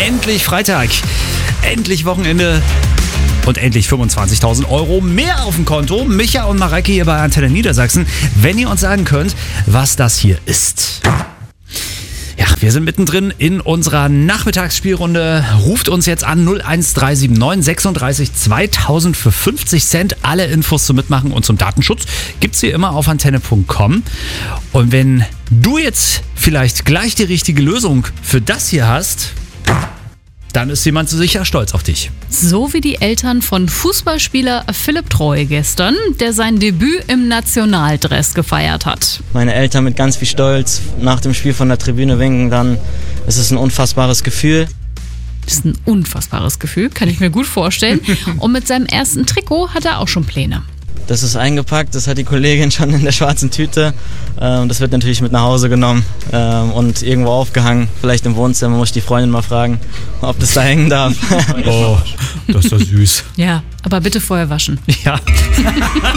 Endlich Freitag, endlich Wochenende und endlich 25.000 € mehr auf dem Konto. Micha und Mareike hier bei Antenne Niedersachsen. Wenn ihr uns sagen könnt, was das hier ist. Ja, wir sind mittendrin in unserer Nachmittagsspielrunde. Ruft uns jetzt an 01379 36 2000 für 50 Cent. Alle Infos zum Mitmachen und zum Datenschutz gibt's hier immer auf antenne.com. Und wenn du jetzt vielleicht gleich die richtige Lösung für das hier hast, dann ist jemand sicher stolz auf dich. So wie die Eltern von Fußballspieler Philipp Treu gestern, der sein Debüt im Nationaldress gefeiert hat. Meine Eltern mit ganz viel Stolz nach dem Spiel von der Tribüne winken, dann ist es ein unfassbares Gefühl. Das ist ein unfassbares Gefühl, kann ich mir gut vorstellen. Und mit seinem ersten Trikot hat er auch schon Pläne. Das ist eingepackt, das hat die Kollegin schon in der schwarzen Tüte. Das wird natürlich mit nach Hause genommen und irgendwo aufgehangen. Vielleicht im Wohnzimmer, muss ich die Freundin mal fragen, ob das da hängen darf. Oh, das ist doch süß. Ja, aber bitte vorher waschen. Ja.